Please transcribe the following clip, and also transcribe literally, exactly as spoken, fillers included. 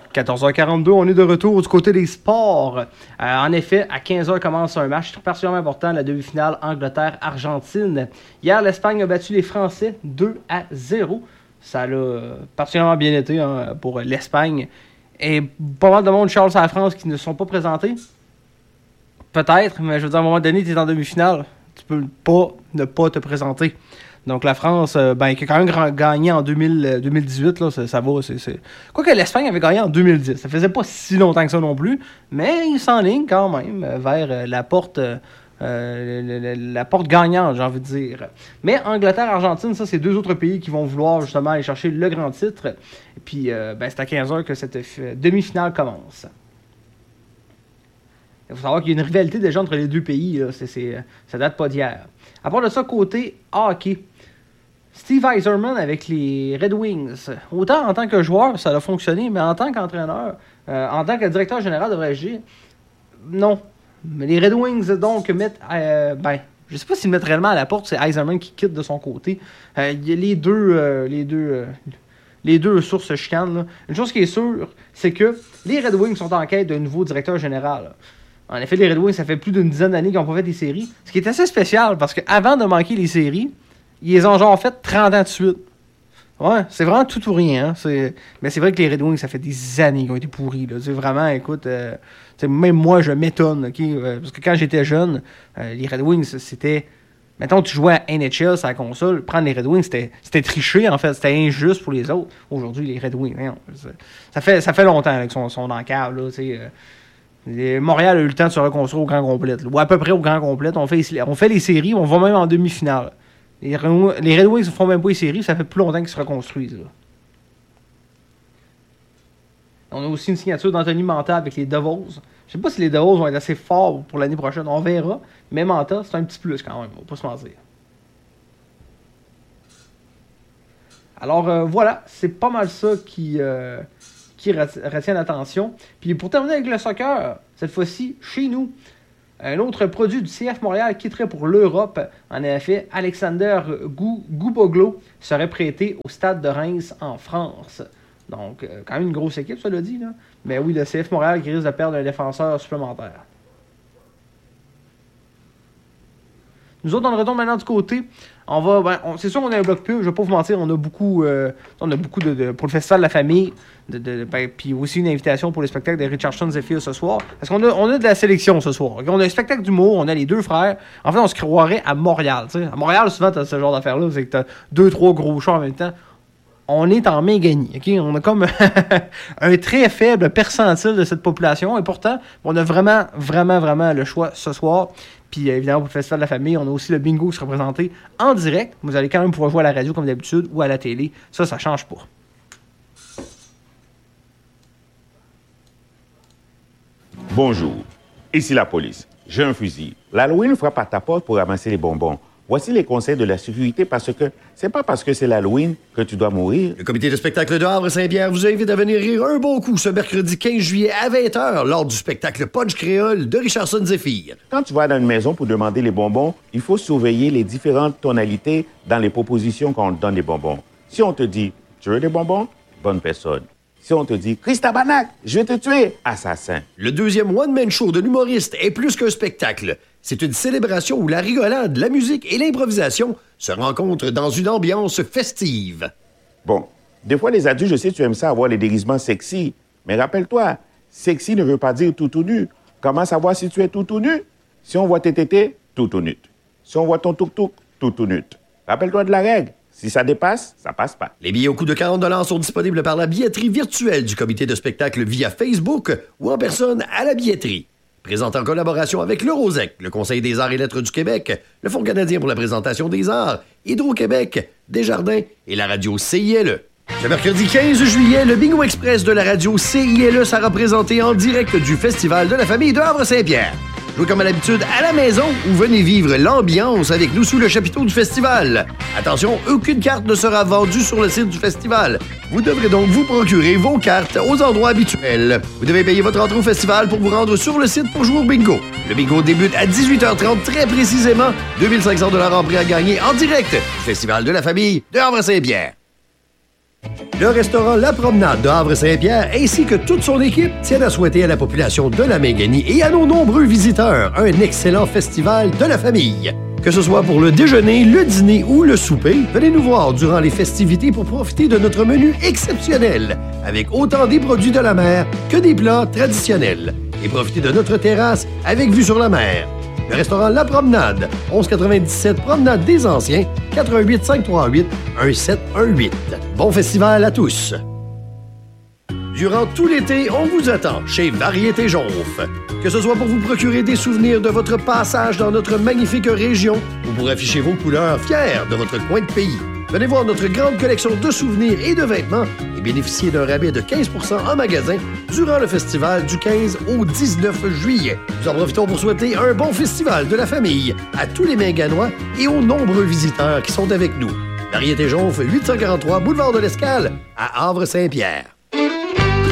quatorze heures quarante-deux, on est de retour du côté des sports. Euh, en effet, à quinze heures commence un match particulièrement important, la demi-finale Angleterre-Argentine. Hier, l'Espagne a battu les Français deux à zéro. Ça a particulièrement bien été hein, pour l'Espagne. Et pas mal de monde, Charles, à la France, qui ne sont pas présentés. Peut-être, mais je veux dire, à un moment donné, tu es en demi-finale. Tu peux pas ne pas te présenter. Donc la France, euh, ben, qui a quand même gagné en deux mille, deux mille dix-huit, là, ça, ça va. C'est, c'est... Quoique l'Espagne avait gagné en deux mille dix. Ça faisait pas si longtemps que ça non plus, mais ils s'enlignent quand même vers euh, la porte euh, euh, la, la porte gagnante, j'ai envie de dire. Mais Angleterre-Argentine, ça, c'est deux autres pays qui vont vouloir justement aller chercher le grand titre. Et puis, euh, ben, c'est à quinze heures que cette f- demi-finale commence. Il faut savoir qu'il y a une rivalité déjà entre les deux pays. Là. C'est, c'est, ça date pas d'hier. À part de ça, côté hockey, Steve Yzerman avec les Red Wings. Autant en tant que joueur, ça a fonctionné, mais en tant qu'entraîneur, euh, en tant que directeur général, devrais-je dire, non. Mais les Red Wings, donc, mettent... Euh, ben, je sais pas s'ils mettent réellement à la porte, c'est Yzerman qui quitte de son côté. Euh, les deux... Euh, les deux... Euh, Les deux sources se chicanent. Là. Une chose qui est sûre, c'est que les Red Wings sont en quête d'un nouveau directeur général. Là. En effet, les Red Wings, ça fait plus d'une dizaine d'années qu'ils n'ont pas fait des séries. Ce qui est assez spécial, parce qu'avant de manquer les séries, ils les ont genre fait trente ans de suite. Ouais, c'est vraiment tout ou rien. Hein. C'est... Mais c'est vrai que les Red Wings, ça fait des années qu'ils ont été pourris. Là. C'est vraiment, écoute, euh, même moi, je m'étonne. Okay? Euh, parce que quand j'étais jeune, euh, les Red Wings, c'était... Mettons, tu jouais à N H L sur la console, prendre les Red Wings, c'était, c'était triché, en fait. C'était injuste pour les autres. Aujourd'hui, les Red Wings, non, ça, fait, ça fait longtemps là, qu'ils sont, sont dans le câble. Là, euh, Montréal a eu le temps de se reconstruire au grand complet. Là, ou à peu près au grand complet. On fait, on fait les séries, on va même en demi-finale. Les, les Red Wings ne font même pas les séries, ça fait plus longtemps qu'ils se reconstruisent. Là. On a aussi une signature d'Anthony Mantha avec les Devils. Je sais pas si les Devils vont être assez forts pour l'année prochaine. On verra. Mais Mantha, c'est un petit plus quand même. On va pas se mentir. Alors euh, voilà, c'est pas mal ça qui, euh, qui retient l'attention. Puis pour terminer avec le soccer, cette fois-ci, chez nous, un autre produit du C F Montréal quitterait pour l'Europe. En effet, Alexander Gouboglo serait prêté au Stade de Reims en France. Donc, euh, quand même une grosse équipe, ça l'a dit. Là. Mais oui, le C F Montréal qui risque de perdre un défenseur supplémentaire. Nous autres, on retourne maintenant du côté. On va, ben, on, c'est sûr qu'on a un bloc pub, je vais pas vous mentir, on a beaucoup, euh, on a beaucoup de, de pour le festival de la famille, de, de, ben, puis aussi une invitation pour le spectacle de Richardson Zephyr ce soir. Parce qu'on a, on a de la sélection ce soir. Okay? On a un spectacle d'humour, on a les deux frères. En fait, on se croirait à Montréal. T'sais. À Montréal, souvent, t'as ce genre d'affaires-là, c'est que t'as deux, trois gros chars en même temps. On est en Méganie, ok? On a comme un très faible percentile de cette population, et pourtant, on a vraiment, vraiment, vraiment le choix ce soir. Puis évidemment, pour le Festival de la Famille, on a aussi le bingo qui sera présenté en direct. Vous allez quand même pouvoir jouer à la radio comme d'habitude ou à la télé. Ça, ça change pas. Bonjour, ici la police. J'ai un fusil. L'Halloween frappe à ta porte pour ramasser les bonbons. Voici les conseils de la sécurité parce que c'est pas parce que c'est l'Halloween que tu dois mourir. Le comité de spectacle de Havre-Saint-Pierre vous invite à venir rire un bon coup ce mercredi quinze juillet à vingt heures lors du spectacle Punch Créole de Richardson Zephyr. Quand tu vas dans une maison pour demander les bonbons, il faut surveiller les différentes tonalités dans les propositions quand on te donne des bonbons. Si on te dit « Tu veux des bonbons ?» Bonne personne. Si on te dit « Christabarnak, je vais te tuer !» Assassin. Le deuxième one-man show de l'humoriste est plus qu'un spectacle. C'est une célébration où la rigolade, la musique et l'improvisation se rencontrent dans une ambiance festive. Bon, des fois, les adultes, je sais, tu aimes ça avoir les déguisements sexy. Mais rappelle-toi, sexy ne veut pas dire tout tout nu. Comment savoir si tu es tout tout nu? Si on voit tes tétés, tout tout nu. Si on voit ton tuk-tuk, tout tout nu. Rappelle-toi de la règle. Si ça dépasse, ça passe pas. Les billets au coût de quarante dollars sont disponibles par la billetterie virtuelle du comité de spectacle via Facebook ou en personne à la billetterie. Présenté en collaboration avec le Rosec, le Conseil des arts et lettres du Québec, le Fonds canadien pour la présentation des arts, Hydro-Québec, Desjardins et la radio C I L E. Le mercredi quinze juillet, le Bingo Express de la radio C I L E sera présenté en direct du Festival de la famille de Havre-Saint-Pierre. Jouez comme à l'habitude à la maison ou venez vivre l'ambiance avec nous sous le chapiteau du festival. Attention, aucune carte ne sera vendue sur le site du festival. Vous devrez donc vous procurer vos cartes aux endroits habituels. Vous devez payer votre entrée au festival pour vous rendre sur le site pour jouer au bingo. Le bingo débute à dix-huit heures trente très précisément. deux mille cinq cents dollars en prix à gagner en direct du Festival de la famille de Havre-Saint-Pierre. Le restaurant La Promenade de Havre-Saint-Pierre ainsi que toute son équipe tiennent à souhaiter à la population de la Mingani et à nos nombreux visiteurs un excellent festival de la famille. Que ce soit pour le déjeuner, le dîner ou le souper, venez nous voir durant les festivités pour profiter de notre menu exceptionnel, avec autant des produits de la mer que des plats traditionnels. Et profitez de notre terrasse avec vue sur la mer. Le restaurant La Promenade, onze quatre-vingt-dix-sept Promenade des Anciens, quatre un huit, cinq trois huit, un sept un huit. Bon festival à tous! Durant tout l'été, on vous attend chez Variété Jonf. Que ce soit pour vous procurer des souvenirs de votre passage dans notre magnifique région ou pour afficher vos couleurs fiers de votre coin de pays. Venez voir notre grande collection de souvenirs et de vêtements et bénéficiez d'un rabais de quinze pour cent en magasin durant le festival du quinze au dix-neuf juillet. Nous en profitons pour souhaiter un bon festival de la famille à tous les Minganois et aux nombreux visiteurs qui sont avec nous. Variété Jonf, huit cent quarante-trois Boulevard de l'Escale à Havre-Saint-Pierre.